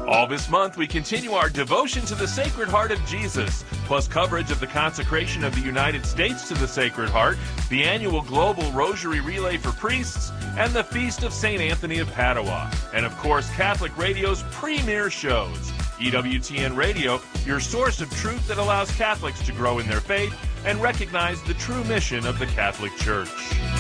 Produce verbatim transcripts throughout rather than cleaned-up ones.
All this month, we continue our devotion to the Sacred Heart of Jesus, plus coverage of the consecration of the United States to the Sacred Heart, the annual Global Rosary Relay for Priests, and the Feast of Saint Anthony of Padua. And of course, Catholic Radio's premier shows. E W T N Radio, your source of truth that allows Catholics to grow in their faith and recognize the true mission of the Catholic Church.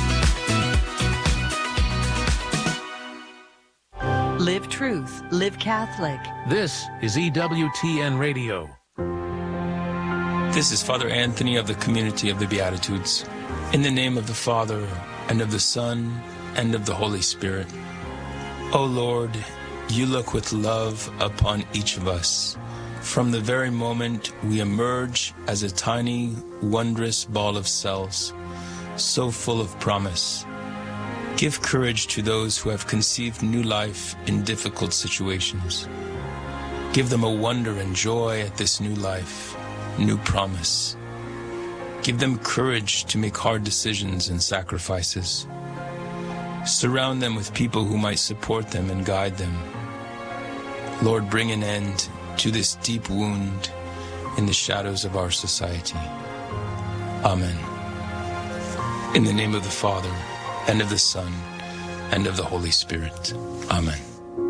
Live truth, live Catholic. This is E W T N Radio. This is Father Anthony of the Community of the Beatitudes. In the name of the Father, and of the Son, and of the Holy Spirit. O Lord, you look with love upon each of us. From the very moment we emerge as a tiny, wondrous ball of cells, so full of promise. Give courage to those who have conceived new life in difficult situations. Give them a wonder and joy at this new life, new promise. Give them courage to make hard decisions and sacrifices. Surround them with people who might support them and guide them. Lord, bring an end to this deep wound in the shadows of our society. Amen. In the name of the Father, and of the Son, and of the Holy Spirit. Amen.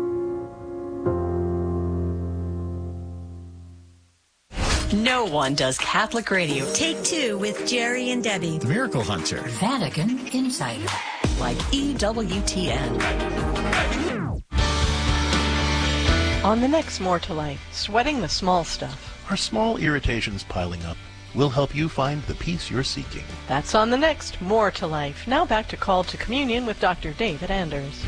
No one does Catholic radio Take Two with Jerry and Debbie. The Miracle Hunter. Vatican Insider. like E W T N. On the next More to Life, sweating the small stuff. Are small irritations piling up? We'll help you find the peace you're seeking. That's on the next More to Life. Now back to Call to Communion with Doctor David Anders.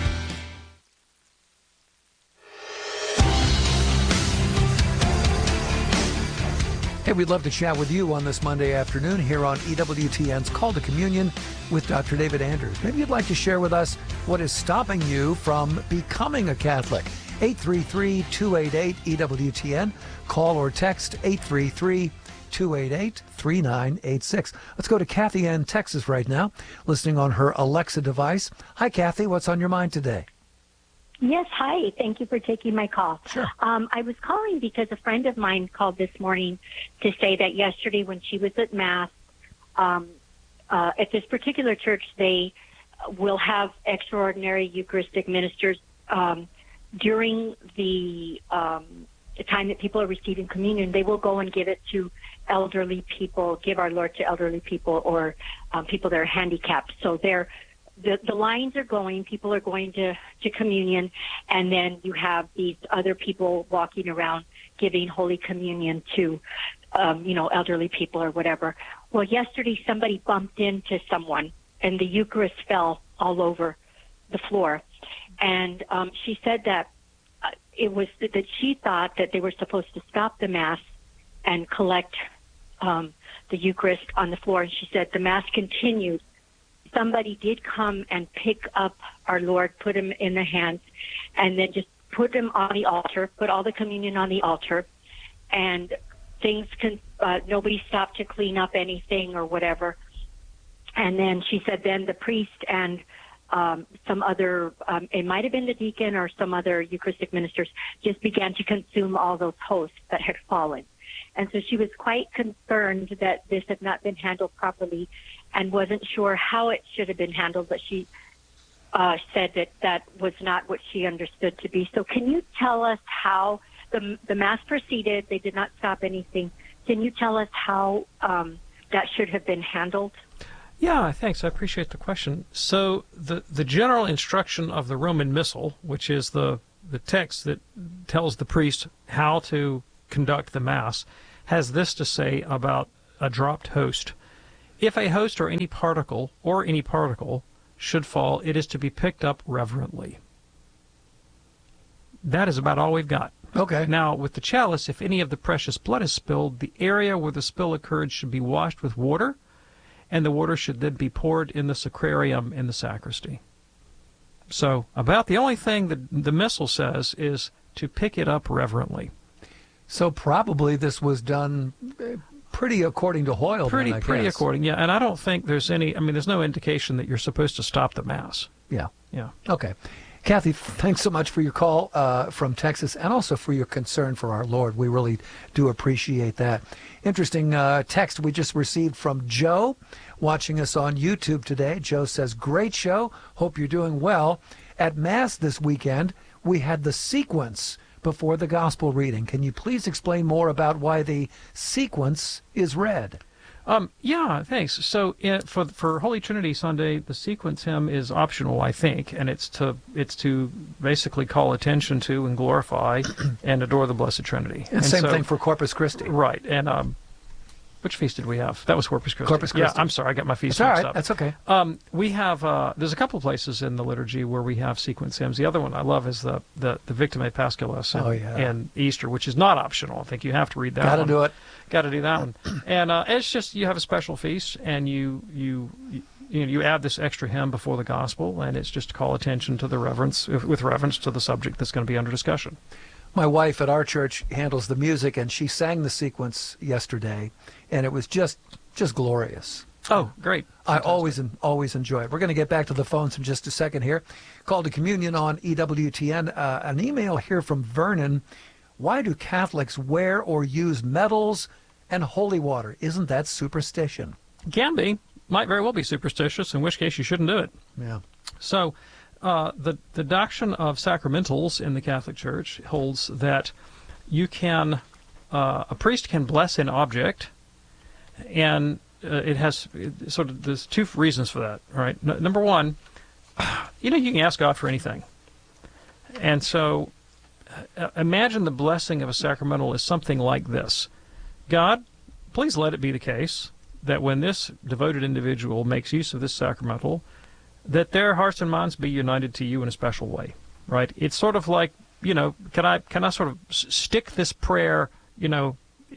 Hey, we'd love to chat with you on this Monday afternoon here on E W T N's Call to Communion with Doctor David Anders. Maybe you'd like to share with us what is stopping you from becoming a Catholic. eight three three, two eight eight, E W T N. Call or text eight three three, two eight eight, three nine eight six. Let's go to Kathy in Texas right now, listening on her Alexa device. Hi, Kathy. What's on your mind today? Yes, hi. Thank you for taking my call. Sure. Um, I was calling because a friend of mine called this morning to say that yesterday when she was at Mass, um, uh, at this particular church, they will have extraordinary Eucharistic ministers um, during the, um, the time that people are receiving communion. They will go and give it to elderly people, give our Lord to elderly people or um, people that are handicapped. So they're The, the lines are going, people are going to, to communion, and then you have these other people walking around giving Holy Communion to, um, you know, elderly people or whatever. Well, yesterday somebody bumped into someone, and the Eucharist fell all over the floor. And um, she said that uh, it was that she thought that they were supposed to stop the Mass and collect um, the Eucharist on the floor. And she said the Mass continued. Somebody did come and pick up our Lord, put him in the hands, and then just put him on the altar, put all the communion on the altar, and things can, uh, nobody stopped to clean up anything or whatever. And then she said then the priest and um, some other, um, it might have been the deacon or some other Eucharistic ministers, just began to consume all those hosts that had fallen. And so she was quite concerned that this had not been handled properly and wasn't sure how it should have been handled, but she uh, said that that was not what she understood to be. So can you tell us how the, the Mass proceeded? They did not stop anything. Can you tell us how um, that should have been handled? Yeah, thanks. I appreciate the question. So the, the general instruction of the Roman Missal, which is the, the text that tells the priest how to conduct the Mass, has this to say about a dropped host. If a host or any particle or any particle should fall, it is to be picked up reverently. That is about all we've got. Okay. Now, with the chalice, if any of the precious blood is spilled, the area where the spill occurred should be washed with water, and the water should then be poured in the sacrarium in the sacristy. So, about the only thing that the Missal says is to pick it up reverently. So probably this was done pretty according to Hoyle. Pretty, then, I pretty guess. according, yeah. And I don't think there's any, I mean, there's no indication that you're supposed to stop the Mass. Yeah. Yeah. Okay. Kathy, thanks so much for your call uh, from Texas and also for your concern for our Lord. We really do appreciate that. Interesting uh, text we just received from Joe, watching us on YouTube today. Joe says, great show. Hope you're doing well. At Mass this weekend, we had the sequence before the gospel reading. Can you please explain more about why the sequence is read? Um, yeah, thanks. So uh, for for Holy Trinity Sunday, the sequence hymn is optional, I think, and it's to it's to basically call attention to and glorify and adore the Blessed Trinity. And, and same so, thing for Corpus Christi. Right. And um, which feast did we have? That was Corpus Christi. Corpus Christi. Yeah, I'm sorry, I got my feast That's mixed all right. up. That's okay. Um, we have uh, there's a couple of places in the liturgy where we have sequence hymns. The other one I love is the the, the Victimae Paschalis and, oh, yeah. and Easter, which is not optional. I think you have to read that. Got to one. do it. Got to do that one. And uh, it's just you have a special feast, and you you you, you, know, you add this extra hymn before the gospel, and it's just to call attention to the reverence with reverence to the subject that's going to be under discussion. My wife at our church handles the music, and she sang the sequence yesterday, and it was just just glorious. Oh, great. I always always enjoy it. We're going to get back to the phones in just a second here. Call to Communion on E W T N. Uh, an email here from Vernon. Why do Catholics wear or use medals and holy water? Isn't that superstition? Can be. Might very well be superstitious, in which case you shouldn't do it. Yeah. So uh, the, the doctrine of sacramentals in the Catholic Church holds that you can, uh, a priest can bless an object, and uh, it has it, sort of, there's two reasons for that, right? N- number one, you know, you can ask God for anything. And so uh, imagine the blessing of a sacramental is something like this. God, please let it be the case that when this devoted individual makes use of this sacramental, that their hearts and minds be united to you in a special way, right? It's sort of like, you know, can I can I sort of stick this prayer, you know,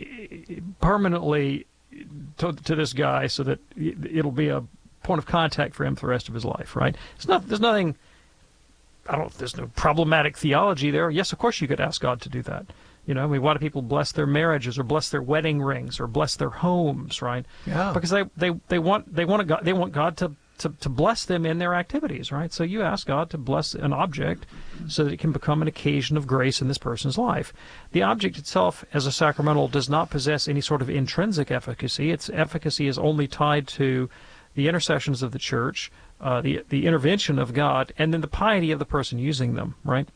permanently to, to this guy so that it'll be a point of contact for him for the rest of his life, right? It's not. There's nothing. I don't. There's no problematic theology there. Yes, of course you could ask God to do that. You know, I mean, why do people bless their marriages or bless their wedding rings or bless their homes, right? Yeah. Because they, they, they want they want a God, they want God to, to, to bless them in their activities, right? So you ask God to bless an object so that it can become an occasion of grace in this person's life. The object itself, as a sacramental, does not possess any sort of intrinsic efficacy. Its efficacy is only tied to the intercessions of the Church, uh, the the intervention of God, and then the piety of the person using them, right?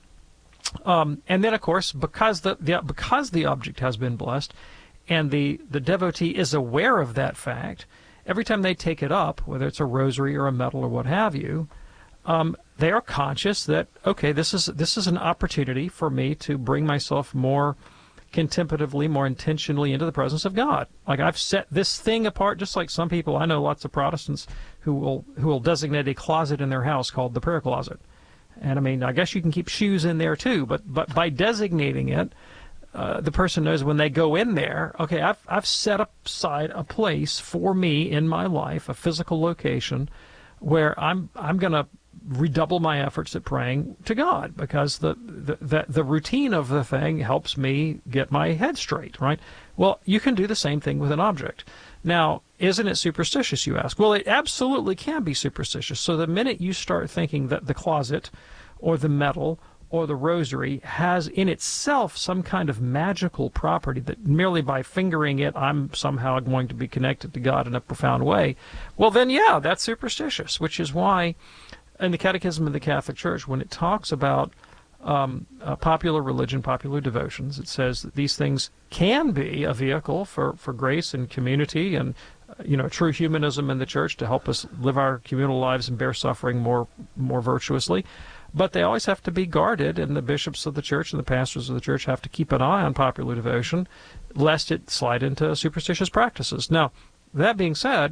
Um, and then, of course, because the, the because the object has been blessed, and the, the devotee is aware of that fact, every time they take it up, whether it's a rosary or a medal or what have you, um, they are conscious that, okay, this is this is an opportunity for me to bring myself more contemplatively, more intentionally into the presence of God. Like, I've set this thing apart, just like some people, I know lots of Protestants who will who will designate a closet in their house called the prayer closet. And I mean, I guess you can keep shoes in there too, but but by designating it, uh, the person knows when they go in there, okay, I've I've set aside a place for me in my life, a physical location, where I'm I'm going to redouble my efforts at praying to God, because the, the the the routine of the thing helps me get my head straight, right? Well, you can do the same thing with an object. Now, isn't it superstitious, you ask? Well, it absolutely can be superstitious. So the minute you start thinking that the closet or the medal or the rosary has in itself some kind of magical property that merely by fingering it, I'm somehow going to be connected to God in a profound way, well, then, yeah, that's superstitious, which is why in the Catechism of the Catholic Church, when it talks about Um, uh, popular religion, popular devotions, it says that these things can be a vehicle for, for grace and community and, uh, you know, true humanism in the Church to help us live our communal lives and bear suffering more more virtuously. But they always have to be guarded, and the bishops of the Church and the pastors of the Church have to keep an eye on popular devotion, lest it slide into superstitious practices. Now, that being said,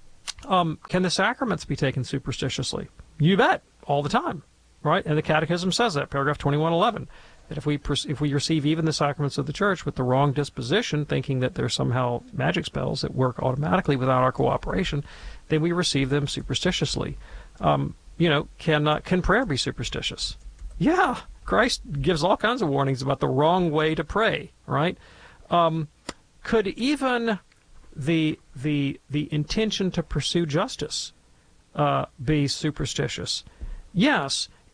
um, can the sacraments be taken superstitiously? You bet, all the time. Right, and the Catechism says that, paragraph twenty-one eleven, that if we if we receive even the sacraments of the Church with the wrong disposition, thinking that they're somehow magic spells that work automatically without our cooperation, then we receive them superstitiously. Um, you know, can uh, can prayer be superstitious? Yeah, Christ gives all kinds of warnings about the wrong way to pray. Right? Um, could even the the the intention to pursue justice uh, be superstitious? Yes.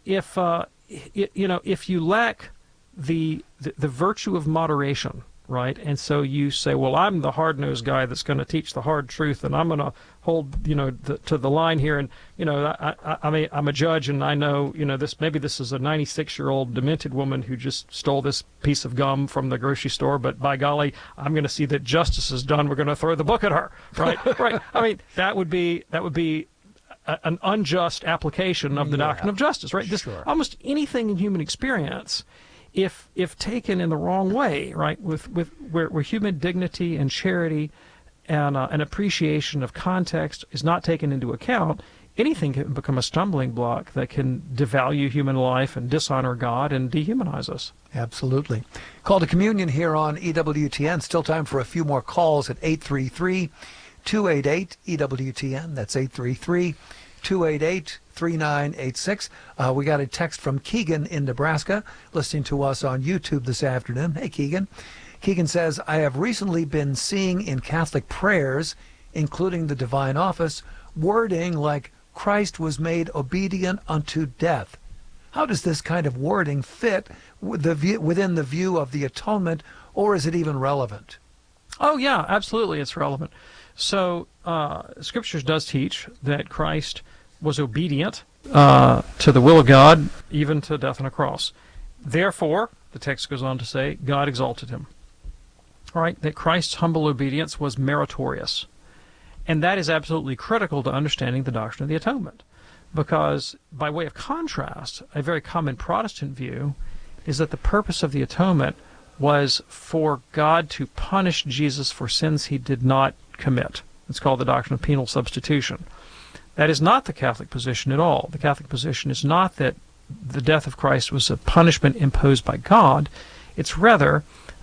if uh, y- you know, if you lack the, the the virtue of moderation, right, and so you say, well, I'm the hard-nosed guy that's going to teach the hard truth, and I'm going to hold, you know, the, to the line here, and you know, I, I, I mean, I'm a judge, and I know, you know, this maybe this is a ninety-six-year-old demented woman who just stole this piece of gum from the grocery store, but by golly, I'm going to see that justice is done. We're going to throw the book at her, right? Right. I mean, that would be that would be a, an unjust application of the Yeah, doctrine of justice, right? This, sure. almost anything in human experience, if if taken in the wrong way, right, with with where, where human dignity and charity and uh, an appreciation of context is not taken into account, anything can become a stumbling block that can devalue human life and dishonor God and dehumanize us. Absolutely. Call to communion here on E W T N. Still time for a few more calls at eight three three, two eight eight, E W T N. That's eight three three, two eight eight, three nine eight six. Uh, we got a text from Keegan in Nebraska, listening to us on YouTube this afternoon. Hey, Keegan. Keegan says, I have recently been seeing in Catholic prayers, including the divine office, wording like Christ was made obedient unto death. How does this kind of wording fit with the view, within the view of the atonement, or is it even relevant? Oh, yeah, absolutely, it's relevant. So, uh, Scriptures does teach that Christ was obedient uh, to the will of God, even to death on a cross. Therefore, the text goes on to say, God exalted him. All right, that Christ's humble obedience was meritorious. And that is absolutely critical to understanding the doctrine of the atonement. Because, by way of contrast, a very common Protestant view is that the purpose of the atonement was for God to punish Jesus for sins he did not commit. It's called the doctrine of penal substitution. That is not the Catholic position at all. The Catholic position is not that the death of Christ was a punishment imposed by God. It's rather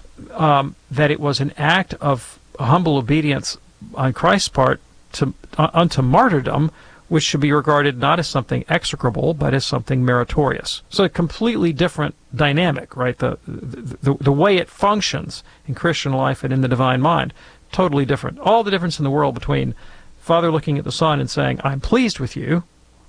um, that it was an act of humble obedience on Christ's part to, uh, unto martyrdom, which should be regarded not as something execrable, but as something meritorious. So a completely different dynamic, right? The, the, the, the way it functions in Christian life and in the divine mind, totally different. All the difference in the world between Father looking at the Son and saying, I'm pleased with you,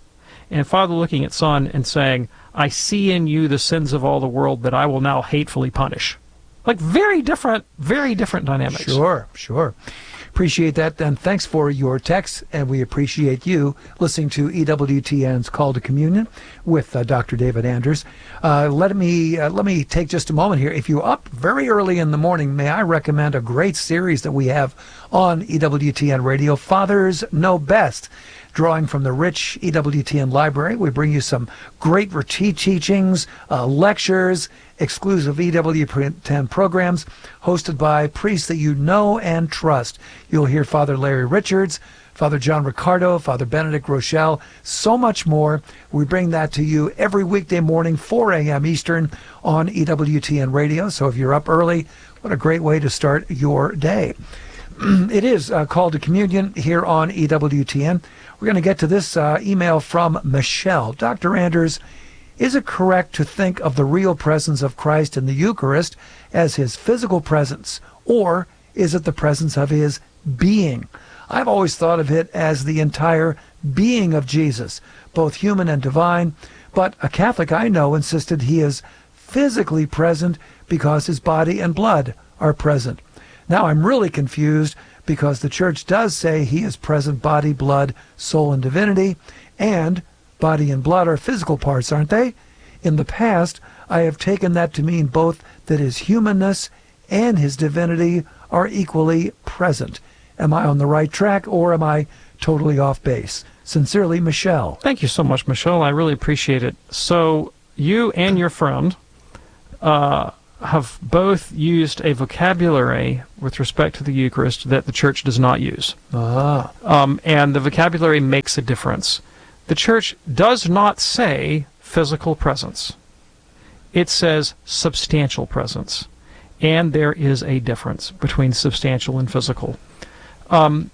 and Father looking at Son and saying, I see in you the sins of all the world that I will now hatefully punish. Like very different, very different dynamics. Sure, sure. Appreciate that, and thanks for your text, and we appreciate you listening to E W T N's Call to Communion with uh, Doctor David Anders. Uh, let me uh, let me take just a moment here. If you're up very early in the morning, may I recommend a great series that we have on E W T N Radio, Fathers Know Best. Drawing from the rich E W T N library, we bring you some great teachings, uh, lectures, exclusive E W T N programs hosted by priests that you know and trust. You'll hear Father Larry Richards, Father John Ricardo, Father Benedict Rochelle, so much more. We bring that to you every weekday morning, four a.m. Eastern on E W T N Radio. So if you're up early, what a great way to start your day. It is uh, Called to Communion here on E W T N. We're going to get to this uh, email from Michelle. Doctor Anders, is it correct to think of the real presence of Christ in the Eucharist as his physical presence, or is it the presence of his being? I've always thought of it as the entire being of Jesus, both human and divine, but a Catholic I know insisted he is physically present because his body and blood are present. Now I'm really confused because the Church does say he is present body, blood, soul, and divinity, and body and blood are physical parts, aren't they? In the past, I have taken that to mean both that his humanness and his divinity are equally present. Am I on the right track, or am I totally off base? Sincerely, Michelle. Thank you so much, Michelle. I really appreciate it. So you and your friend uh, have both used a vocabulary with respect to the Eucharist that the Church does not use. Ah. Um, and the vocabulary makes a difference. The Church does not say physical presence. It says substantial presence. And there is a difference between substantial and physical. Um,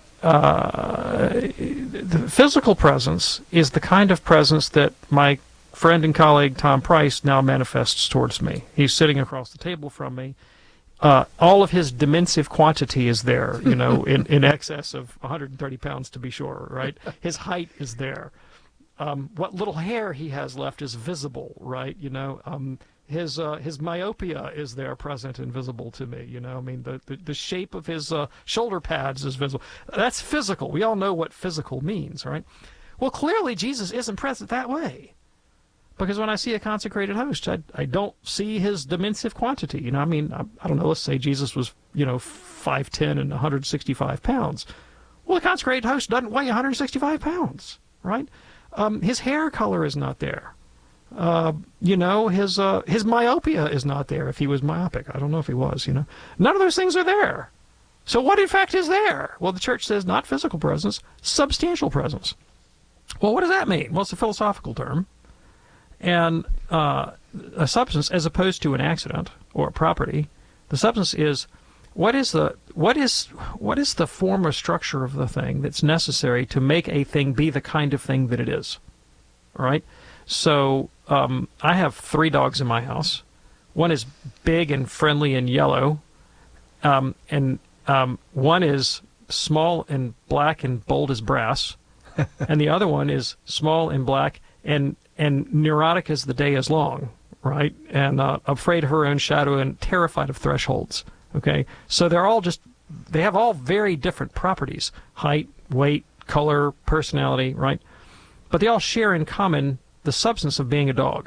uh, the physical presence is the kind of presence that my friend and colleague Tom Price now manifests towards me. He's sitting across the table from me. Uh, all of his dimensive quantity is there, you know, in, in excess of one hundred thirty pounds to be sure, right? His height is there. Um, what little hair he has left is visible, right? You know, um, his uh, his myopia is there, present and visible to me. You know, I mean, the the, the shape of his uh, shoulder pads is visible. That's physical. We all know what physical means, right? Well, clearly Jesus isn't present that way, because when I see a consecrated host, I I don't see his diminutive quantity. You know, I mean, I, I don't know. Let's say Jesus was, you know, five ten and one hundred sixty-five pounds. Well, the consecrated host doesn't weigh one hundred sixty-five pounds, right? Um, his hair color is not there. Uh, you know, his uh, his myopia is not there if he was myopic. I don't know if he was, you know. None of those things are there. So what, in fact, is there? Well, the church says not physical presence, substantial presence. Well, what does that mean? Well, it's a philosophical term. And uh, a substance, as opposed to an accident or a property, the substance is what is the what is what is the form or structure of the thing that's necessary to make a thing be the kind of thing that it is. All right? So um, I have three dogs in my house. One is big and friendly and yellow, um, and um, one is small and black and bold as brass, and the other one is small and black and and neurotic as the day is long, right? And uh, afraid of her own shadow and terrified of thresholds. Okay, so they're all just, they have all very different properties: height, weight, color, personality, right? But they all share in common the substance of being a dog.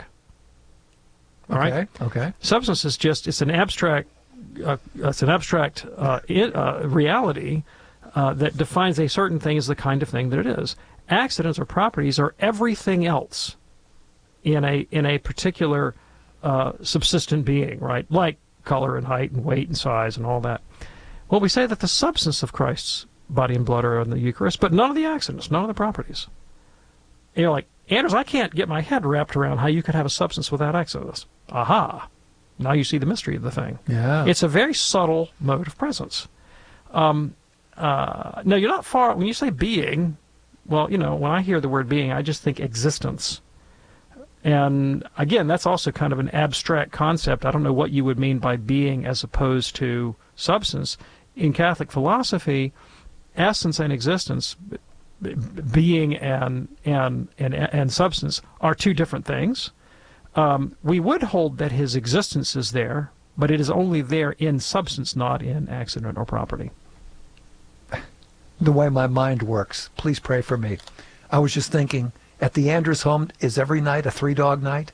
All okay, right? Okay. Substance is just, it's an abstract, uh, it's an abstract uh, it, uh, reality uh, that defines a certain thing as the kind of thing that it is. Accidents or properties are everything else in a in a particular uh, subsistent being, right? Like color and height and weight and size and all that. Well, we say that the substance of Christ's body and blood are in the Eucharist, but none of the accidents, none of the properties. You know, like, Anders, I can't get my head wrapped around how you could have a substance without accidents. Aha! Now you see the mystery of the thing. Yeah. It's a very subtle mode of presence. Um, uh, no, you're not far. When you say being, well, you know, when I hear the word being, I just think existence. And again, that's also kind of an abstract concept. I don't know what you would mean by being as opposed to substance. In Catholic philosophy, essence and existence, being and and and, and substance, are two different things. Um, we would hold that his existence is there, but it is only there in substance, not in accident or property. The way my mind works, please pray for me. I was just thinking, at the Anders home, is every night a three-dog night?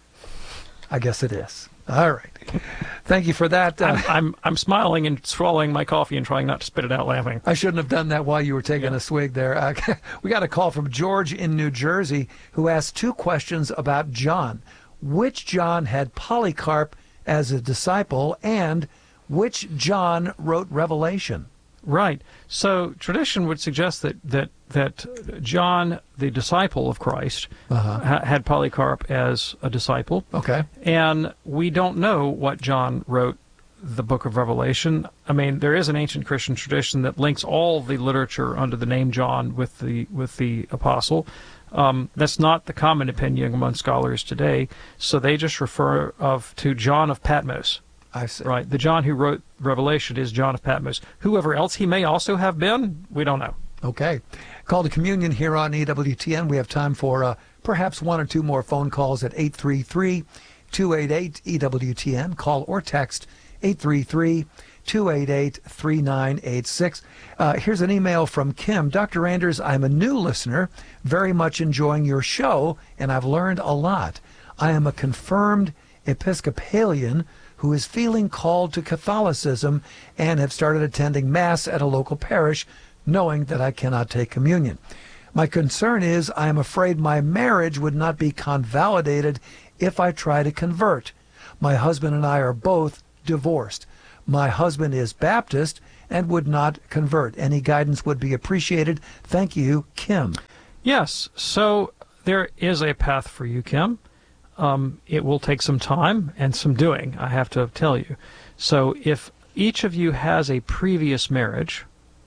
I guess it is. All right. Thank you for that. Uh, I'm, I'm I'm smiling and swallowing my coffee and trying not to spit it out laughing. I shouldn't have done that while you were taking yeah. a swig there. Uh, we got a call from George in New Jersey who asked two questions about John. Which John had Polycarp as a disciple, and which John wrote Revelation? Right. So tradition would suggest that that that John, the disciple of Christ, uh-huh. ha- had Polycarp as a disciple. Okay. And we don't know what John wrote the book of Revelation. I mean, there is an ancient Christian tradition that links all the literature under the name John with the with the apostle. Um, that's not the common opinion among scholars today. So they just refer of to John of Patmos. I see. Right. The John who wrote Revelation is John of Patmos. Whoever else he may also have been, we don't know. Okay. Call to communion here on E W T N. We have time for uh, perhaps one or two more phone calls at eight three three, two eight eight, E W T N. Call or text eight three three, two eight eight, three nine eight six. Uh, here's an email from Kim. Doctor Anders, I'm a new listener, very much enjoying your show, and I've learned a lot. I am a confirmed Episcopalian who is feeling called to Catholicism and have started attending Mass at a local parish, knowing that I cannot take communion. My concern is I am afraid my marriage would not be convalidated if I try to convert. My husband and I are both divorced. My husband is Baptist and would not convert. Any guidance would be appreciated. Thank you, Kim. Yes, so there is a path for you, Kim. Um, it will take some time and some doing, I have to tell you. So if each of you has a previous marriage,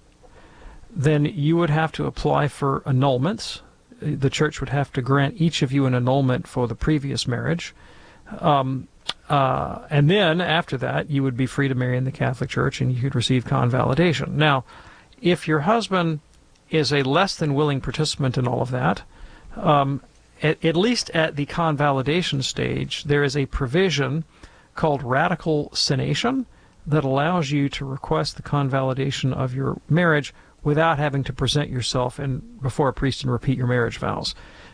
then you would have to apply for annulments. The church would have to grant each of you an annulment for the previous marriage. Um, uh, and then after that, you would be free to marry in the Catholic Church and you could receive convalidation. Now, if your husband is a less than willing participant in all of that, Um, at, at least at the convalidation stage, there is a provision called radical synation that allows you to request the convalidation of your marriage without having to present yourself in, before a priest and repeat your marriage vows.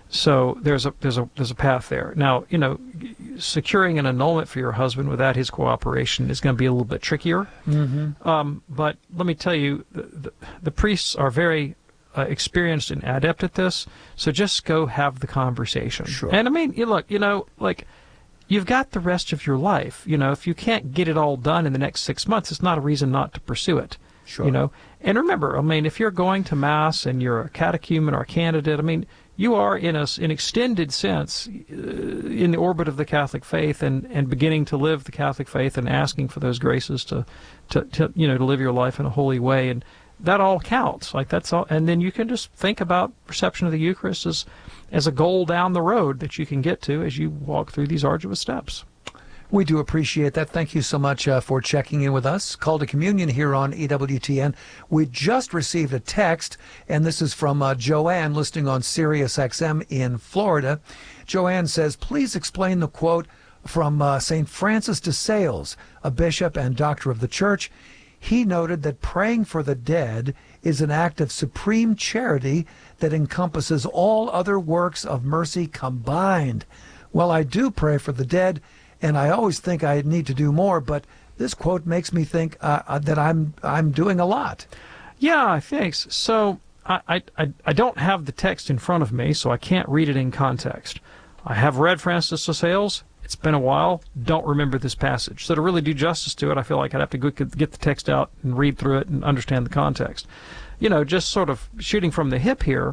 So there's a there's a there's a path there. Now, you know, securing an annulment for your husband without his cooperation is going to be a little bit trickier. Mm-hmm. Um, but let me tell you, the, the, the priests are very uh, experienced and adept at this. So just go have the conversation. Sure. And I mean, you look, you know, like you've got the rest of your life. You know, if you can't get it all done in the next six months, it's not a reason not to pursue it. Sure. You know, and remember, I mean, if you're going to Mass and you're a catechumen or a candidate, I mean, you are, in a, an extended sense, uh, in the orbit of the Catholic faith and, and beginning to live the Catholic faith and asking for those graces to, to, to, you know, to live your life in a holy way. And that all counts. Like, that's all. And then you can just think about reception of the Eucharist as, as a goal down the road that you can get to as you walk through these arduous steps. We do appreciate that. Thank you so much uh, for checking in with us. Call to Communion here on E W T N. We just received a text, and this is from uh, Joanne, listening on Sirius X M in Florida. Joanne says, please explain the quote from uh, Saint Francis de Sales, a bishop and doctor of the Church. He noted that praying for the dead is an act of supreme charity that encompasses all other works of mercy combined. Well, I do pray for the dead, and I always think I need to do more, but this quote makes me think uh, that I'm I'm doing a lot. Yeah, thanks. So I, I, I don't have the text in front of me, so I can't read it in context. I have read Francis de Sales. It's been a while. Don't remember this passage. So to really do justice to it, I feel like I'd have to go get the text out and read through it and understand the context. You know, just sort of shooting from the hip here,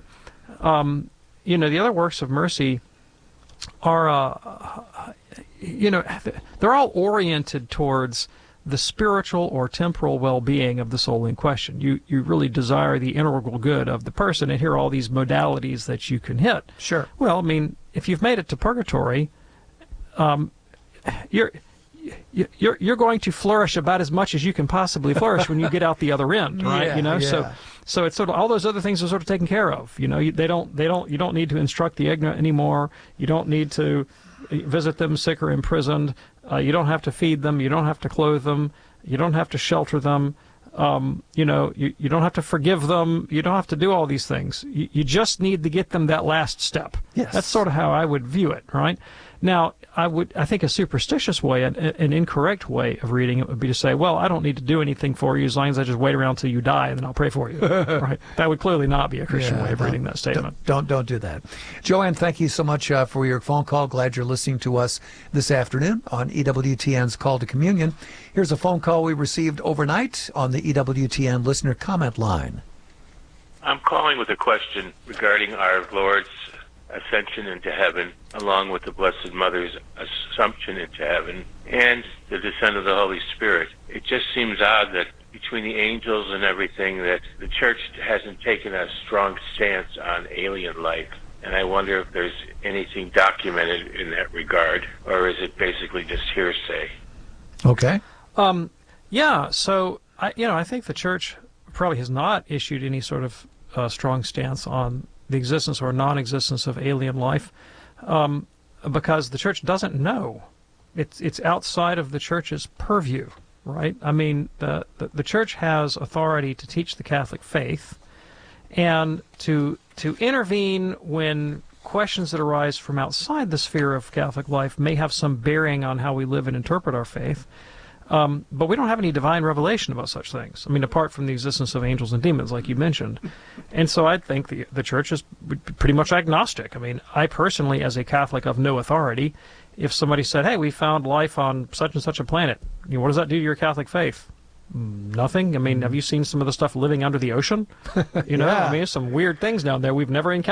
um, you know, the other works of mercy are, uh, you know, they're all oriented towards the spiritual or temporal well-being of the soul in question. You you really desire the integral good of the person, and here are all these modalities that you can hit. Sure. Well, I mean, if you've made it to purgatory, um, you're you're you're going to flourish about as much as you can possibly flourish when you get out the other end, right? Yeah, you know, yeah. so so it's sort of all those other things are sort of taken care of. You know, you, they don't they don't you don't need to instruct the ignorant anymore. You don't need to visit them sick or imprisoned. Uh, you don't have to feed them. You don't have to clothe them. You don't have to shelter them. Um, you know, you, you don't have to forgive them. You don't have to do all these things. You, you just need to get them that last step. Yes. That's sort of how I would view it, right? Now, I would, I think a superstitious way, an, an incorrect way of reading it would be to say, well, I don't need to do anything for you as long as I just wait around till you die and then I'll pray for you. Right? That would clearly not be a Christian Yeah, way of reading that statement. Don't, don't don't do that. Joanne, thank you so much uh, for your phone call. Glad you're listening to us this afternoon on E W T N's Call to Communion. Here's a phone call we received overnight on the E W T N listener comment line. I'm calling with a question regarding our Lord's ascension into heaven, along with the Blessed Mother's assumption into heaven, and the descent of the Holy Spirit. It just seems odd that between the angels and everything that the Church hasn't taken a strong stance on alien life. And I wonder if there's anything documented in that regard, or is it basically just hearsay? Okay. Um, yeah, so, I, you know, I think the Church probably has not issued any sort of uh, strong stance on the existence or non-existence of alien life, um, because the Church doesn't know. It's it's outside of the Church's purview, right? I mean, the, the, the Church has authority to teach the Catholic faith and to to intervene when questions that arise from outside the sphere of Catholic life may have some bearing on how we live and interpret our faith. Um, but we don't have any divine revelation about such things. I mean, apart from the existence of angels and demons, like you mentioned. And so I think the the Church is pretty much agnostic. I mean, I personally, as a Catholic of no authority, if somebody said, hey, we found life on such and such a planet, you know, what does that do to your Catholic faith? Nothing. I mean, have you seen some of the stuff living under the ocean? You know, Yeah. I mean, there's some weird things down there we've never encountered.